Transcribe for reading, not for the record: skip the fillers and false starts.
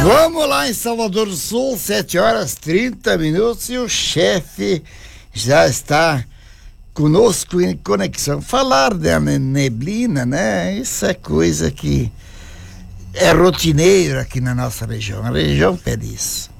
Vamos lá em Salvador do Sul, 7h30 e o chefe já está conosco em conexão. Falar da neblina, né? Isso é coisa que é rotineiro aqui na nossa região. A região pede isso.